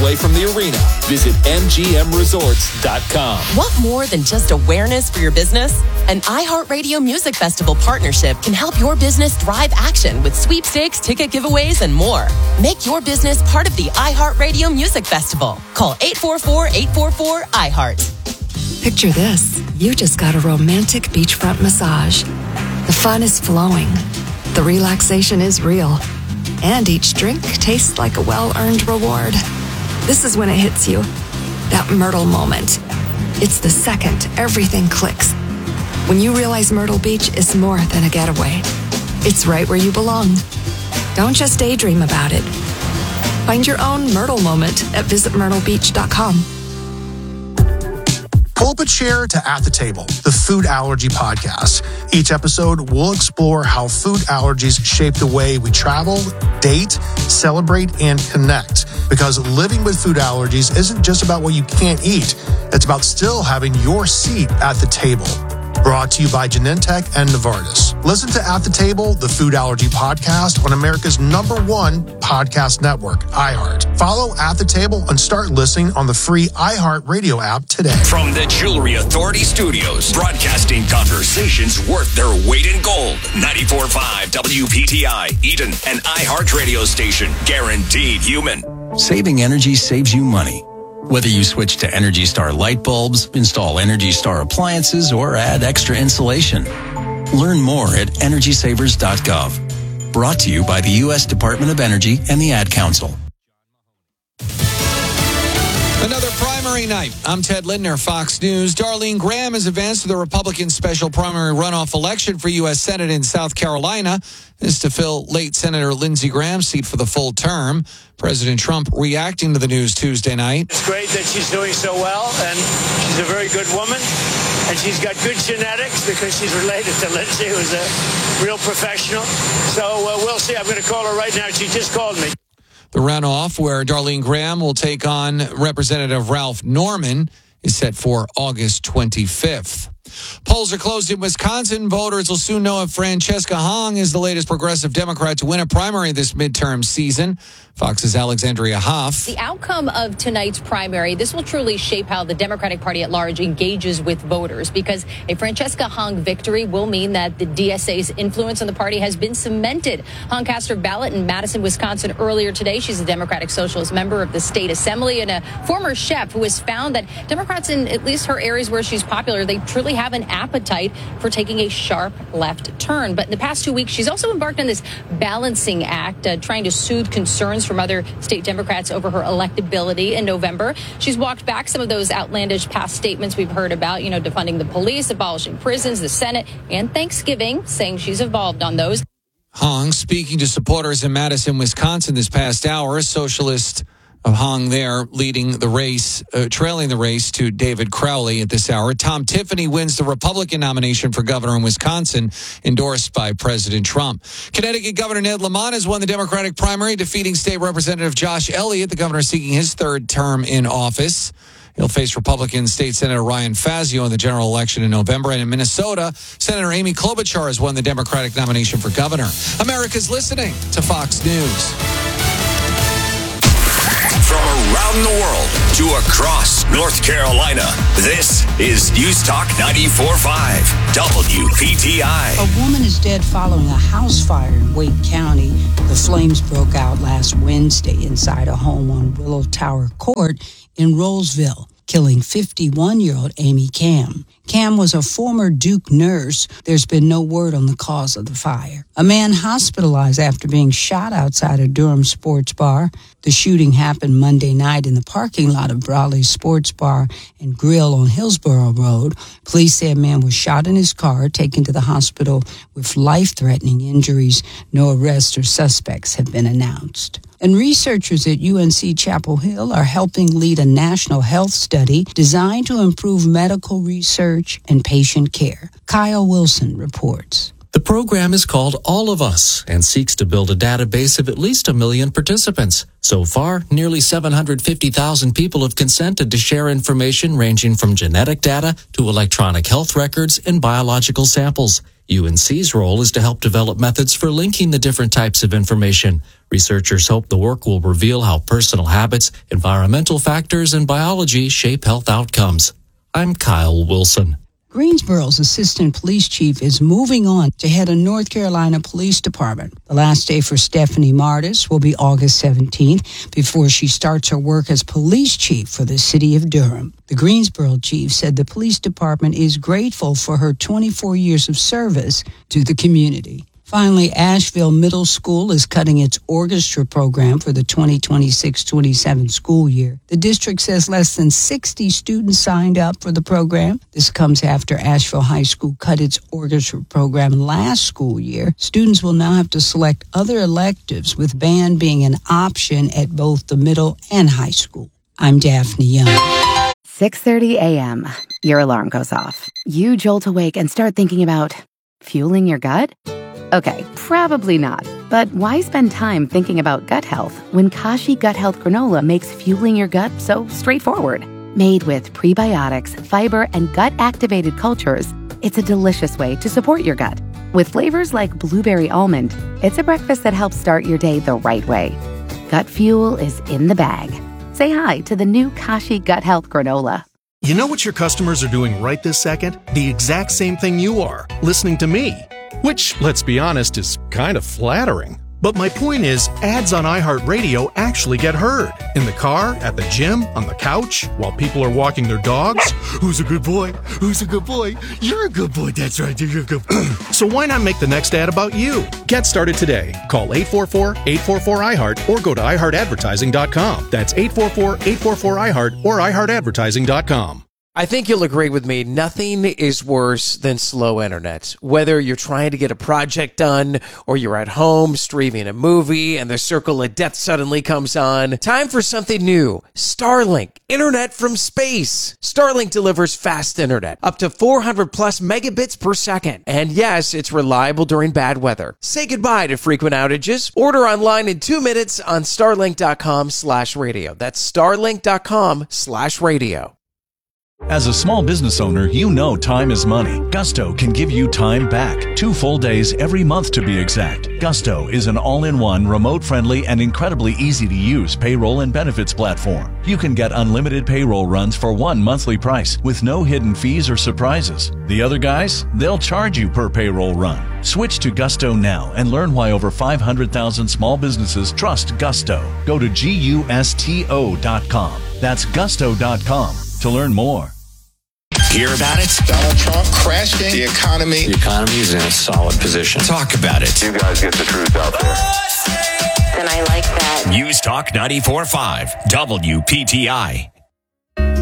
away from the arena. Visit MGMResorts.com. Want more than just awareness for your business? An iHeartRadio Music Festival partnership can help your business drive action with sweepstakes, ticket giveaways, and more. Make your business part of the iHeartRadio Music Festival. Call 844-844-iHeart. Picture this. You just got a romantic beachfront massage. The fun is flowing. The relaxation is real. And each drink tastes like a well-earned reward. This is when it hits you. That Myrtle moment. It's the second everything clicks. When you realize Myrtle Beach is more than a getaway. It's right where you belong. Don't just daydream about it. Find your own Myrtle moment at visitmyrtlebeach.com. Pull up a chair to At the Table, the food allergy podcast. Each episode, we'll explore how food allergies shape the way we travel, date, celebrate, and connect. Because living with food allergies isn't just about what you can't eat. It's about still having your seat at the table. Brought to you by Genentech and Novartis. Listen to At the Table, the food allergy podcast on America's #1 podcast network, iHeart. Follow At the Table and start listening on the free iHeart Radio app today. From the Jewelry Authority Studios, broadcasting conversations worth their weight in gold. 94.5 WPTI, Eden, an iHeart radio station, guaranteed human. Saving energy saves you money. Whether you switch to Energy Star light bulbs, install Energy Star appliances, or add extra insulation. Learn more at EnergySavers.gov. Brought to you by the U.S. Department of Energy and the Ad Council. Another primary night. I'm Ted Lindner, Fox News. Darlene Graham has advanced to the Republican special primary runoff election for U.S. Senate in South Carolina. This is to fill late Senator Lindsey Graham's seat for the full term. President Trump reacting to the news Tuesday night. It's great that she's doing so well, and she's a very good woman, and she's got good genetics because she's related to Lindsey, who's a real professional. So we'll see. I'm going to call her right now. She just called me. The runoff, where Darlene Graham will take on Representative Ralph Norman, is set for August 25th. Polls are closed in Wisconsin. Voters will soon know if Francesca Hong is the latest progressive Democrat to win a primary this midterm season. Fox's Alexandria Hoff. The outcome of tonight's primary, this will truly shape how the Democratic Party at large engages with voters, because a Francesca Hong victory will mean that the DSA's influence on the party has been cemented. Hong cast her ballot in Madison, Wisconsin earlier today. She's a Democratic Socialist member of the state assembly and a former chef who has found that Democrats in at least her areas where she's popular, they truly have an appetite for taking a sharp left turn. But in the past 2 weeks, she's also embarked on this balancing act, trying to soothe concerns from other state Democrats over her electability in November. She's walked back some of those outlandish past statements we've heard about, defunding the police, abolishing prisons, the Senate, and Thanksgiving, saying she's evolved on those. Hong speaking to supporters in Madison, Wisconsin this past hour. Socialist of Hong there leading the race, trailing the race to David Crowley at this hour. Tom Tiffany wins the Republican nomination for governor in Wisconsin, endorsed by President Trump. Connecticut Governor Ned Lamont has won the Democratic primary, defeating State Representative Josh Elliott, the governor seeking his third term in office. He'll face Republican State Senator Ryan Fazio in the general election in November. And in Minnesota, Senator Amy Klobuchar has won the Democratic nomination for governor. America's listening to Fox News. From around the world to across North Carolina, this is News Talk 94.5 WPTI. A woman is dead following a house fire in Wake County. The flames broke out last Wednesday inside a home on Willow Tower Court in Rollsville, killing 51-year-old Amy Cam. Cam was a former Duke nurse. There's been no word on the cause of the fire. A man hospitalized after being shot outside a Durham sports bar. The shooting happened Monday night in the parking lot of Brawley's Sports Bar and Grill on Hillsborough Road. Police say a man was shot in his car, taken to the hospital with life-threatening injuries. No arrests or suspects have been announced. And researchers at UNC Chapel Hill are helping lead a national health study designed to improve medical research and patient care. Kyle Wilson reports. The program is called All of Us and seeks to build a database of at least 1 million participants. So far, nearly 750,000 people have consented to share information ranging from genetic data to electronic health records and biological samples. UNC's role is to help develop methods for linking the different types of information. Researchers hope the work will reveal how personal habits, environmental factors, and biology shape health outcomes. I'm Kyle Wilson. Greensboro's assistant police chief is moving on to head a North Carolina Police Department. The last day for Stephanie Martis will be August 17th before she starts her work as police chief for the city of Durham. The Greensboro chief said the police department is grateful for her 24 years of service to the community. Finally, Asheville Middle School is cutting its orchestra program for the 2026-27 school year. The district says less than 60 students signed up for the program. This comes after Asheville High School cut its orchestra program last school year. Students will now have to select other electives, with band being an option at both the middle and high school. I'm Daphne Young. 6:30 a.m. Your alarm goes off. You jolt awake and start thinking about fueling your gut? Okay, probably not. But why spend time thinking about gut health when Kashi Gut Health Granola makes fueling your gut so straightforward? Made with prebiotics, fiber, and gut-activated cultures, it's a delicious way to support your gut. With flavors like blueberry almond, it's a breakfast that helps start your day the right way. Gut fuel is in the bag. Say hi to the new Kashi Gut Health Granola. You know what your customers are doing right this second? The exact same thing you are, listening to me. Which, let's be honest, is kind of flattering. But my point is, ads on iHeartRadio actually get heard. In the car, at the gym, on the couch, while people are walking their dogs. Who's a good boy? Who's a good boy? You're a good boy, that's right, you're a good boy. So why not make the next ad about you? Get started today. Call 844-844-iHeart or go to iHeartAdvertising.com. That's 844-844-iHeart or iHeartAdvertising.com. I think you'll agree with me, nothing is worse than slow internet. Whether you're trying to get a project done or you're at home streaming a movie and the circle of death suddenly comes on, time for something new. Starlink, internet from space. Starlink delivers fast internet, up to 400 plus megabits per second. And yes, it's reliable during bad weather. Say goodbye to frequent outages. Order online in 2 minutes on starlink.com/radio. That's starlink.com/radio. As a small business owner, you know time is money. Gusto can give you time back. 2 full days every month to be exact. Gusto is an all-in-one, remote-friendly, and incredibly easy-to-use payroll and benefits platform. You can get unlimited payroll runs for one monthly price with no hidden fees or surprises. The other guys, they'll charge you per payroll run. Switch to Gusto now and learn why over 500,000 small businesses trust Gusto. Go to GUSTO.com. That's Gusto.com to learn more. Hear about it? Donald Trump crashing the economy. The economy is in a solid position. Talk about it. You guys get the truth out there. And I like that. News Talk 94.5 WPTI.